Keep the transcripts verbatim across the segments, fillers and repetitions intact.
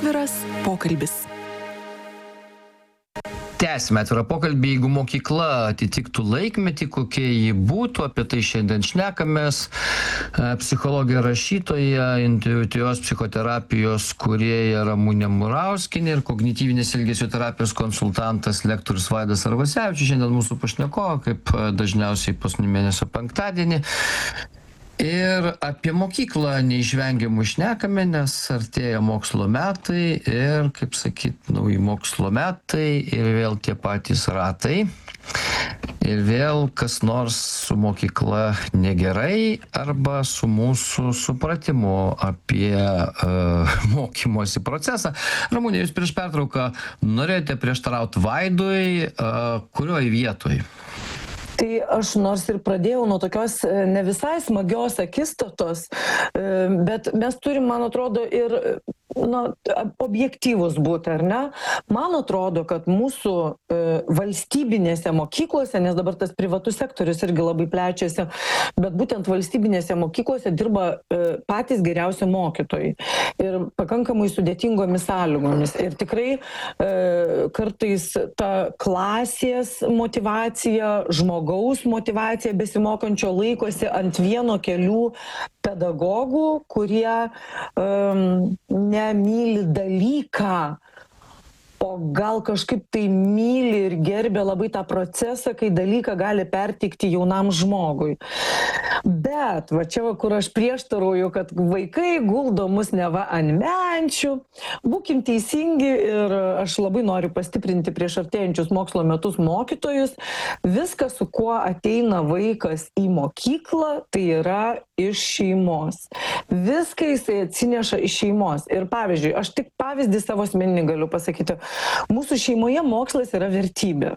Atviras pokalbis. Tęsime atvirą pokalbį. Jeigu mokykla atitiktų laikmetį, kokie ji būtų, apie tai šiandien šnekamės. Psichologė rašytoja, intuityvios psichoterapijos kūrėja Ramunė Murauskienė ir kognityvinės elgesio terapijos konsultantas lektorius Vaidas Arvasevičius. Šiandien mūsų pašnekovo, kaip dažniausiai paskutinį mėnesio penktadienį. Ir apie mokyklą neišvengiamai šnekame, nes artėja mokslo metai ir, kaip sakyt, nauji mokslo metai ir vėl tie patys ratai. Ir vėl kas nors su mokykla negerai arba su mūsų supratimu apie uh, mokymosi procesą. Ramunė, jūs prieš pertrauką norėjote prieštarauti Vaidui, uh, kurioj vietoj? Tai aš nors ir pradėjau nuo tokios ne visai smagios akistatos, bet mes turim, man atrodo, ir na, objektyvus būti, ar ne? Man atrodo, kad mūsų e, valstybinėse mokyklose, nes dabar tas privatus sektorius irgi labai plečiasi, bet būtent valstybinėse mokyklose dirba e, patys geriausi mokytojai ir pakankamai sudėtingomis sąlygomis. Ir tikrai e, kartais ta klasės motyvacija, žmogaus motyvacija besimokančio laikosi ant vieno kelių pedagogų, kurie um, nemyli dalyką, o gal kažkaip tai myli ir gerbia labai tą procesą, kai dalyką gali perteikti jaunam žmogui. Bet, va čia, va, kur aš prieštarauju, kad vaikai guldo mus neva ant menčių, būkim teisingi ir aš labai noriu pastiprinti prieš artėjančius mokslo metus mokytojus. Viskas, su kuo ateina vaikas į mokyklą, tai yra iš šeimos. Viską jisai atsineša iš šeimos. Ir pavyzdžiui, aš tik pavyzdį savo asmeninį galiu pasakyti. Mūsų šeimoje mokslas yra vertybė.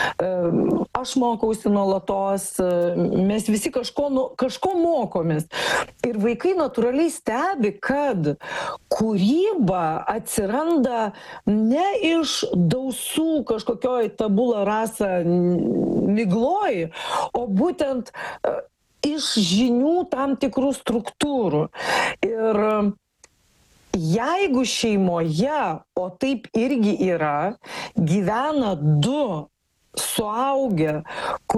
Aš mokausi nuolatos, mes visi kažko, kažko mokomės. Ir vaikai natūraliai stebi, kad kūryba atsiranda ne iš dausų kažkokioj tabula rasa migloj, o būtent iš žinių tam tikrų struktūrų. Ir jeigu šeimoje, o taip irgi yra, gyvena du suaugę,